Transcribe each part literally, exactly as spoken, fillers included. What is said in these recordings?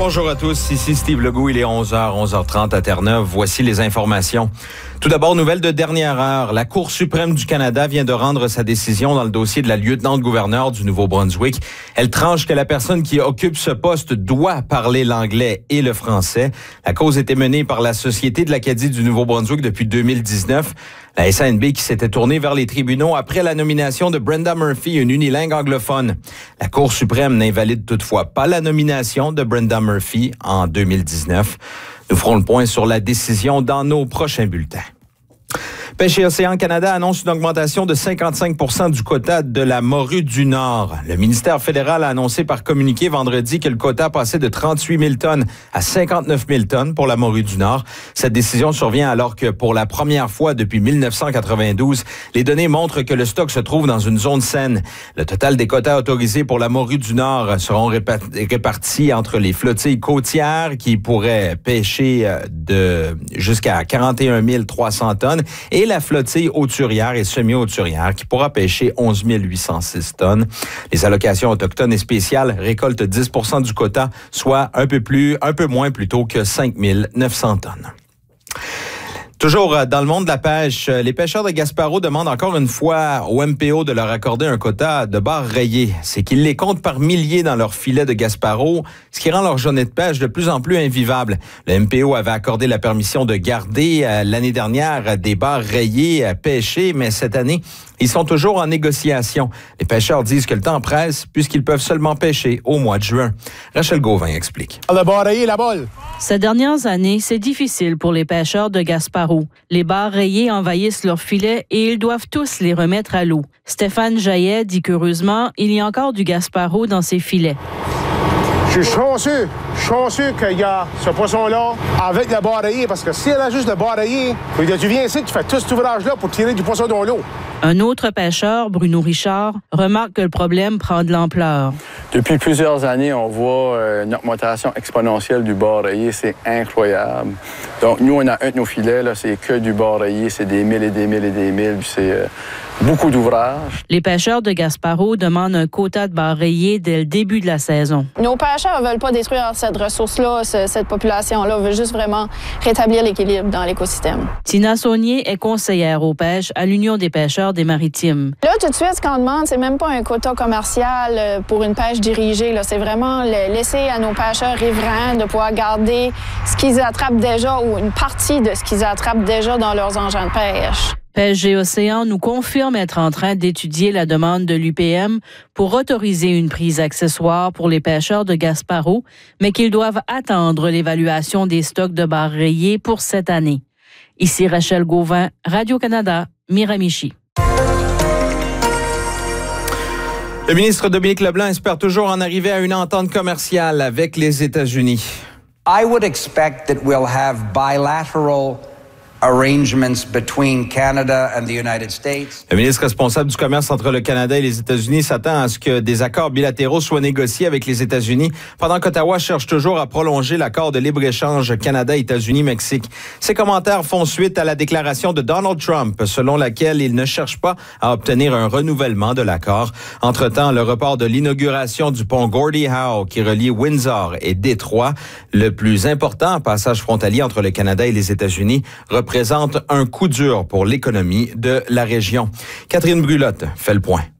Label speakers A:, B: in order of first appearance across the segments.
A: Bonjour à tous, ici Steve Legault, il est onze heures, onze heures trente à Terre-Neuve. Voici les informations. Tout d'abord, nouvelle de dernière heure. La Cour suprême du Canada vient de rendre sa décision dans le dossier de la lieutenant-gouverneur du Nouveau-Brunswick. Elle tranche que la personne qui occupe ce poste doit parler l'anglais et le français. La cause était menée par la Société de l'Acadie du Nouveau-Brunswick depuis deux mille dix-neuf. La S A N B qui s'était tournée vers les tribunaux après la nomination de Brenda Murphy, une unilingue anglophone. La Cour suprême n'invalide toutefois pas la nomination de Brenda Murphy en deux mille dix-neuf. Nous ferons le point sur la décision dans nos prochains bulletins. Pêche et Océan Canada annonce une augmentation de cinquante-cinq pour cent du quota de la morue du Nord. Le ministère fédéral a annoncé par communiqué vendredi que le quota passait de trente-huit mille tonnes à cinquante-neuf mille tonnes pour la morue du Nord. Cette décision survient alors que pour la première fois depuis mille neuf cent quatre-vingt-douze, les données montrent que le stock se trouve dans une zone saine. Le total des quotas autorisés pour la morue du Nord seront répartis entre les flottilles côtières qui pourraient pêcher de jusqu'à quarante et un mille trois cents tonnes et la flottille hauturière et semi-hauturière qui pourra pêcher onze mille huit cent six tonnes. Les allocations autochtones et spéciales récoltent dix pour cent du quota, soit un peu plus, un peu moins plutôt que cinq mille neuf cents tonnes. Toujours dans le monde de la pêche, les pêcheurs de Gaspereau demandent encore une fois au M P O de leur accorder un quota de barres rayées. C'est qu'ils les comptent par milliers dans leurs filets de Gaspereau, ce qui rend leur journée de pêche de plus en plus invivable. Le M P O avait accordé la permission de garder euh, l'année dernière des barres rayées à pêcher, mais cette année, ils sont toujours en négociation. Les pêcheurs disent que le temps presse puisqu'ils peuvent seulement pêcher au mois de juin. Rachel Gauvin explique.
B: Le barre rayé, la balle.
C: Ces dernières années, c'est difficile pour les pêcheurs de Gaspereau. Les barres rayées envahissent leurs filets et ils doivent tous les remettre à l'eau. Stéphane Jaillet dit qu'heureusement, il y a encore du Gaspereau dans ses filets.
B: Je suis chanceux, je suis chanceux qu'il y a ce poisson-là avec le barre rayé, parce que si elle a juste le barre rayé, tu viens ici, tu fais tout cet ouvrage-là pour tirer du poisson dans l'eau.
C: Un autre pêcheur, Bruno Richard, remarque que le problème prend de l'ampleur.
D: Depuis plusieurs années, on voit euh, une augmentation exponentielle du bar rayé. C'est incroyable. Donc, nous, on a un de nos filets, là, c'est que du bar rayé. C'est des milles et des milles et des milles. C'est euh, beaucoup d'ouvrages.
C: Les pêcheurs de Gaspereau demandent un quota de bar rayé dès le début de la saison.
E: Nos pêcheurs ne veulent pas détruire cette ressource-là, cette population-là. On veut juste vraiment rétablir l'équilibre dans l'écosystème.
C: Tina Saunier est conseillère aux pêches à l'Union des pêcheurs des Maritimes.
E: Là, tout de suite, ce qu'on demande, c'est même pas un quota commercial pour une pêche dirigée. Là. C'est vraiment le laisser à nos pêcheurs riverains de pouvoir garder ce qu'ils attrapent déjà ou une partie de ce qu'ils attrapent déjà dans leurs engins de pêche.
C: Pêche et Océan nous confirme être en train d'étudier la demande de l'U P M pour autoriser une prise accessoire pour les pêcheurs de Gaspereau, mais qu'ils doivent attendre l'évaluation des stocks de barres rayées pour cette année. Ici Rachel Gauvin, Radio-Canada, Miramichi.
A: Le ministre Dominique Leblanc espère toujours en arriver à une entente commerciale avec les États-Unis.
F: I would expect that we'll have bilateral arrangements between Canada and the United States.
A: Le ministre responsable du commerce entre le Canada et les États-Unis s'attend à ce que des accords bilatéraux soient négociés avec les États-Unis, pendant qu'Ottawa cherche toujours à prolonger l'accord de libre-échange Canada-États-Unis-Mexique. Ces commentaires font suite à la déclaration de Donald Trump, selon laquelle il ne cherche pas à obtenir un renouvellement de l'accord. Entre-temps, le report de l'inauguration du pont Gordie Howe, qui relie Windsor et Détroit, le plus important passage frontalier entre le Canada et les États-Unis, représente un coup dur pour l'économie de la région. Catherine Brulotte fait le point.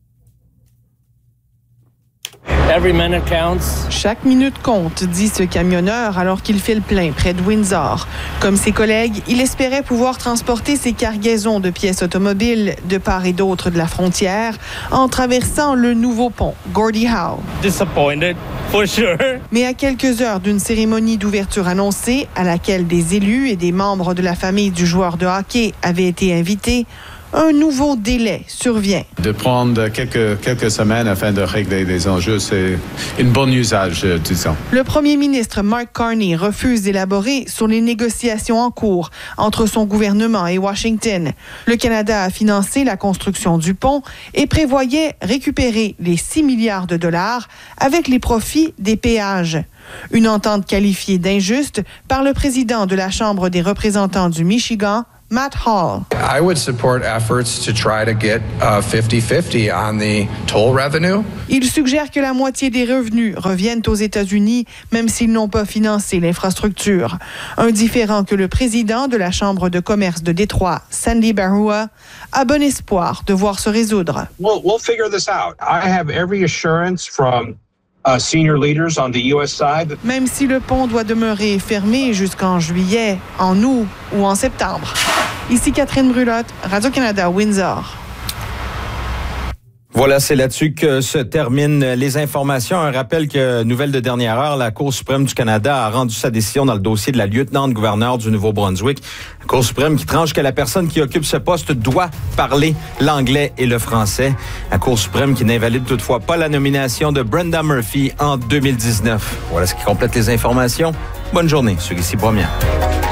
G: Every minute counts.
H: Chaque minute compte, dit ce camionneur alors qu'il fait le plein près de Windsor. Comme ses collègues, il espérait pouvoir transporter ses cargaisons de pièces automobiles de part et d'autre de la frontière en traversant le nouveau pont, Gordie Howe.
G: Disappointed, for sure.
H: Mais à quelques heures d'une cérémonie d'ouverture annoncée, à laquelle des élus et des membres de la famille du joueur de hockey avaient été invités, un nouveau délai survient.
I: De prendre quelques, quelques semaines afin de régler les enjeux, c'est un bon usage, disons.
H: Le premier ministre Mark Carney refuse d'élaborer sur les négociations en cours entre son gouvernement et Washington. Le Canada a financé la construction du pont et prévoyait récupérer les six milliards de dollars avec les profits des péages. Une entente qualifiée d'injuste par le président de la Chambre des représentants du Michigan, Matt Hall.
J: I would support efforts to try to get fifty fifty on the toll revenue.
H: Il suggère que la moitié des revenus reviennent aux États-Unis, même s'ils n'ont pas financé l'infrastructure. Un différend que le président de la Chambre de commerce de Détroit, Sandy Barua, a bon espoir de voir se résoudre.
K: We'll, we'll figure this out. I have every assurance from uh, senior leaders on the U S side.
H: Même si le pont doit demeurer fermé jusqu'en juillet, en août ou en septembre. Ici Catherine Brulotte, Radio-Canada, Windsor.
A: Voilà, c'est là-dessus que se terminent les informations. Un rappel que, nouvelle de dernière heure, la Cour suprême du Canada a rendu sa décision dans le dossier de la lieutenant-gouverneur du Nouveau-Brunswick. La Cour suprême qui tranche que la personne qui occupe ce poste doit parler l'anglais et le français. La Cour suprême qui n'invalide toutefois pas la nomination de Brenda Murphy en deux mille dix-neuf. Voilà ce qui complète les informations. Bonne journée sur Ici Première.